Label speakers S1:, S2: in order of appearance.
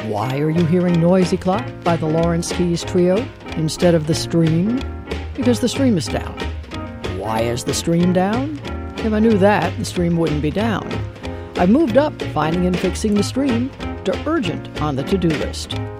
S1: Why are you hearing Noisy Clock by the Lawrence Keys Trio instead of The Stream? Because the stream is down. Why is the stream down? If I knew that, the stream wouldn't be down. I've moved up finding and fixing the stream to urgent on the to-do list.